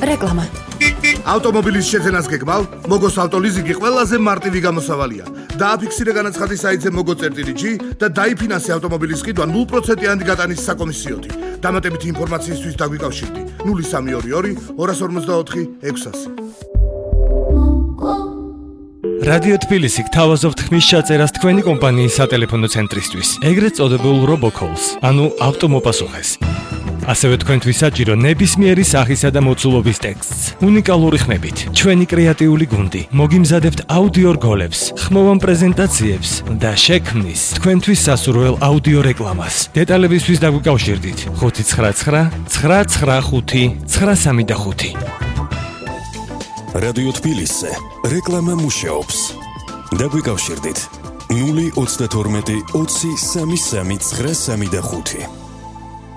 რეკლამა. ავტომობილის შეძენას გეგმავ? მოგოს ავტოლიზინგი ყველაზე მარტივი გამოსავალია. დააფიქსირე განაცხადი საიტზე mogo.gi და დაიფინანსე ავტომობილის ყიდვა 0%-იანი გატანის საკომისიოთი. დამატებითი ინფორმაციისთვის დაგვიკავშირდი 0322 254 600. რადიო თბილისი გთავაზობთ ხმის ჩაწერას თქვენი კომპანიის სატელეფონო ცენტრისთვის, ეგრეთ წოდებულ RoboCalls, ანუ ავტომოპასუხეს. ასევე თქვენთვის საჭირო ნებისმიერი სახისა და მოცულობის ტექსტს, უნიკალური ხმებით, ჩვენი კრეატიული გუნდი, მოგიმზადებთ აუდიო რგოლებს, ხმოვან პრეზენტაციებს და შექმნის თქვენთვის სასურველ აუდიო რეკლამას. დეტალებისთვის დაგვიკავშირდით 599 995 935. რადიო თბილისზე რეკლამა მუშაობს. დაგვიკავშირდით 032 20 33 935.